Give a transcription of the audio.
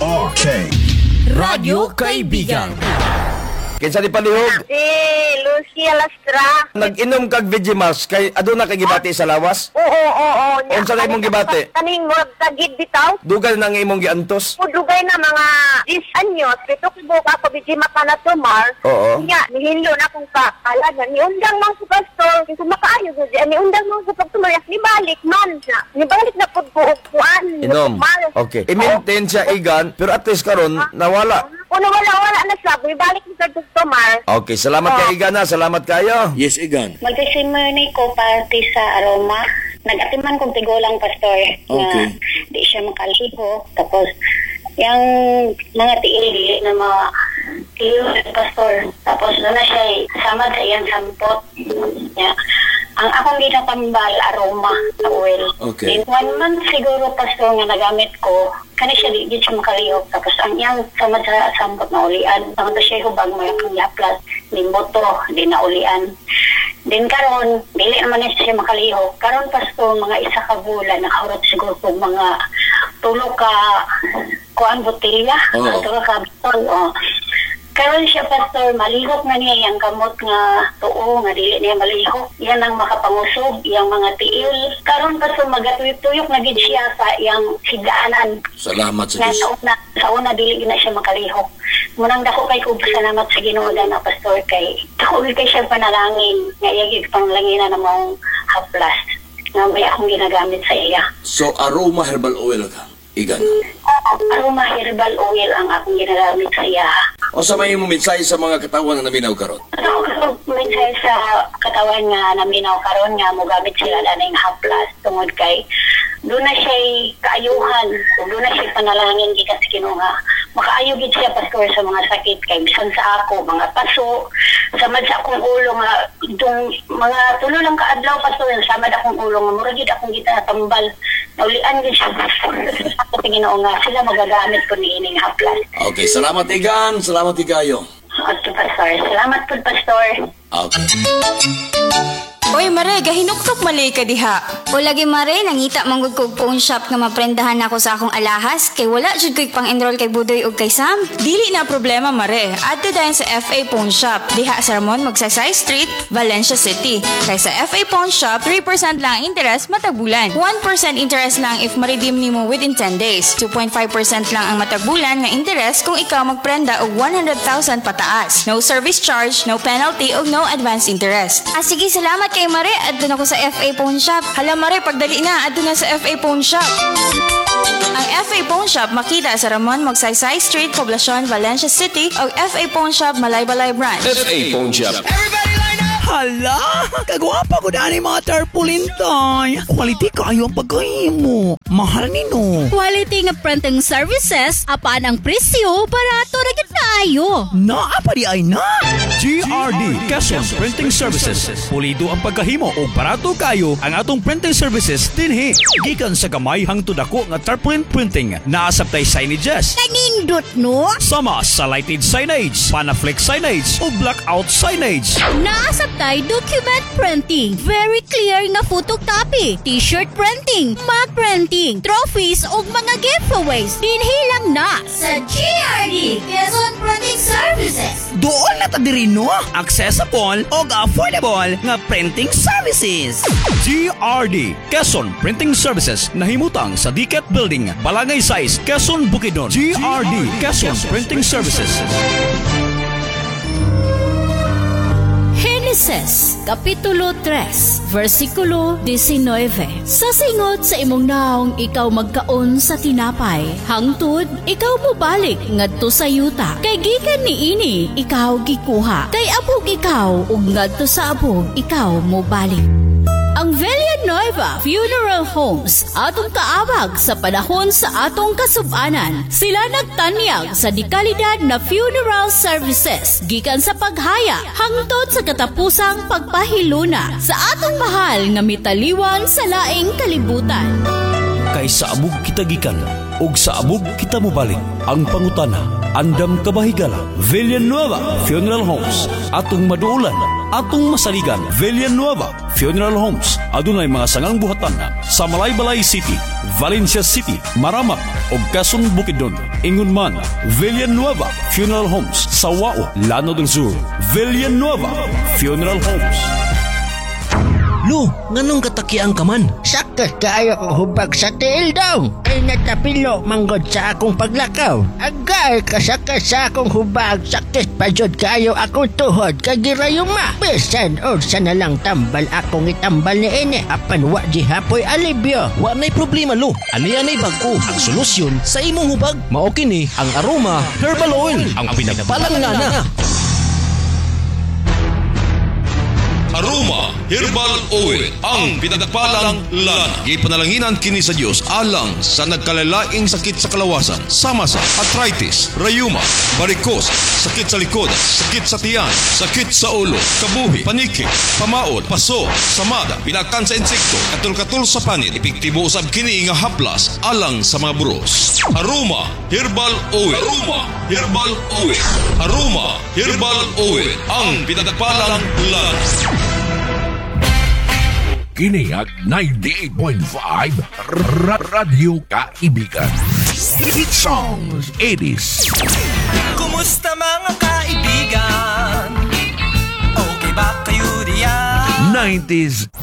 Okay. Radyo Kaibigan. Kinsa di palihog? Si Lucia Lastra. Nag-inom kag Vegemars kay aduna kay gibati sa lawas? Oo. Unsa na imong gibati? Kaning mo tagid bitaw. Dugal na nga imong giantos? Dugay na mga 10 anyos. Pito ko buka ako bijima pa na tumar. Oo. Nga, nihinlo na akong kakalaga. Niundang mang sa pastor. Kung makaayo ko dyan, niundang mang sa pagtumayak. Nibalik man na. Nibalik na po bukuan. Inom. Okay. I-maintain siya igan, pero at least karon nawala. Wala na siya. Ibalik ni sa tumar. Okay, salamat kay Igan na. Salamat kayo. Yes, Igan. Magsisimony ko party sa Aroma. Nag-atiman kong tigulang pastor Okay. na di siya makaliho. Tapos, yung mga tiil na mga tiil pastor. Tapos, doon na siya samad sa iyang sampot. Yeah. Ang akong ginatambal, Aroma, sa oil. Okay. Then, 1 month siguro pastor nga nagamit ko. Kani siya di siya makalihok. Tapos, ang iyang samad sa sampot na ulian. Tapos siya hubag mo yung yaplas. Di moto, di na ulian. Din karon dili naman na siya makalihok. Karon pasto mga isa ka bulan nakahurot siguro po mga 3 ka kuan botelya, Oo. 3 ka botol. Karon siya pastor malihok na niya yang kamot nga tuo nga dili niya malihok. Yan ang makapangusog yang mga tiil. Karon pastor magatuyok na gid siya sa yang sidaanan. Salamat sa Nga Diyos. sa una dili na siya makalihok. Munang dako kay ko salamat sa Ginoo na pastor kay dako kay siya panalangin nga iyagig panglangina na mong haplas nga may akong ginagamit sa iya. So, Aroma Herbal Oil ka, Igan. Aroma herbal oil ang akong ginagamit sa iya. O sa may mo mensahe sa mga katawan na naminaw karon? Minsan sa katawan nga naminaw karon nga mogamit sila daning haplas tungod kay doon na siya kaayuhan, doon na siya panalangin gikan sa Ginoo nga makaayo gid siya pastor sa mga sakit kay bisan sa ako mga paso samad sa akong ulo nga itong mga tulo lang kaadlaw pastor samad akong ulo nga mura gid akong gitatambal naulian gid siya ako Ginoo nga sila magagamit ko niining haplas. Okay, salamat Igan. Salamat Igayo. Okay, pastor. Salamat po, pastor. Okay. Oy, Mare, gahinuktok malay ka diha. O lagi Mare, nangita manggod kog phone shop nga maprendahan ako sa akong alahas kay wala jud ko'y pang-enroll kay Budoy ug kay Sam. Dili na problema, Mare. Adto dayon sa FA Pawn Shop. Diha sa Ramon, Magsaysay Street, Valencia City. Kay sa FA Pawn Shop, 3% lang ang interest matag bulan. 1% interest lang if ma-redeem nimo within 10 days. 2.5% lang ang matag bulan nga interest kung ikaw magprenda og 100,000 pataas. No service charge, no penalty ug no advance interest. Sige, salamat kay Mare. Adto na ko sa FA Pawn Shop. Hala, Mare, pagdali na, adto na sa FA Pawn Shop. Ang FA Pawn Shop makita sa Ramon, Magsaysay Street, Poblacion, Valencia City o FA Pawn Shop, Malaybalay Branch. FA Pawn Shop. Hala, kagwapa ko daan mga tarpaulin toy. Quality kayo ang pagkahimo. Mahal nino. Quality nga printing services, apaan ang presyo, barato ra gyud kaayo. Naa pa di ay na. GRD Quezon Printing Services. Pulido ang pagkahimo o barato kayo ang atong printing services dinhi. Gikan sa gamay hangtod ako nga tarpaulin printing. Naasabtay signages. Kanindot no? Sama sa lighted signage, Panaflex signage o blackout signage. Naasabtay document printing, very clear nga photocopy, t-shirt printing, mug printing, trophies ug mga giveaways. Dinhi lang na sa GRD Quezon Printing Services. Doon na ta diri no. Accessible o affordable nga printing services. GRD Quezon Printing Services nahimutang sa Diket Building, Balangay Size, Quezon, Bukidnon. GRD Quezon Printing Services. Genesis, Kapitulo 3, versikulo 19. Sa singot sa imong naong ikaw magkaon sa tinapay, hangtod ikaw mobalik ngadto sa yuta. Kay gikan niini ikaw gikuha, kay abog ikaw ug ngadto sa abog ikaw mobalik. Ang Villanueva Funeral Homes atong kaabag sa panahon sa atong kasub-anan. Sila nagtanyag sa dekalidad na funeral services gikan sa paghaya hangtod sa katapusang pagpahiluna sa atong mahal nga mitaliwan sa laing kalibutan. Kay sa abog kita gikan ug sa abog kita mobalik. Ang pangutana, andam ka ba higala? Villanueva Funeral Homes atong maduulan, atong masaligan. Villanueva Funeral Homes adunay mga sangang buhatan sa Malaybalay City, Valencia City, Maramak ug Quezon Bukidnon. Ingon man Villanueva Funeral Homes sa Wao, Llano del Sur. Villanueva Funeral Homes. Lu, nganong katakian ka man? Sakto kaayo ko hubag sa tiil daw. Ay natapilo manggod sa akong paglakaw. Agay kasaka sa akong hubag. Sakit pa jud kaayo akong tuhod kagirayuma. Bisan sa nalang tambal akong itambal ni ine. Apan wa di hapoy alibyo. Wa nay problema, Lu. Ani-anay bag-o ang solusyon sa imong hubag. Mao kini ang Aroma Herbal Oil, ang pinagpalangana. Aroma Herbal Oil, ang pinagpalang lana. Ipanalanginan kini sa Dios alang sa nagkalalaing sakit sa kalawasan, sama sa arthritis, rayuma, varicose, sakit sa likod, sakit sa tiyan, sakit sa ulo, kabuhi, paniki, pamaod, paso, samada, pinakan sa insekto, katul-katul sa panit, epektibo usab kini nga haplas alang sa mga buros. Aroma Herbal Oil. Aroma Herbal Oil. Aroma Herbal Oil, ang pinagpalang lana. Kiniag 98.5 Radyo Kaibigan. Hit songs 80s. Kumusta mga kaibigan? Okay ba kayo diyan? 90s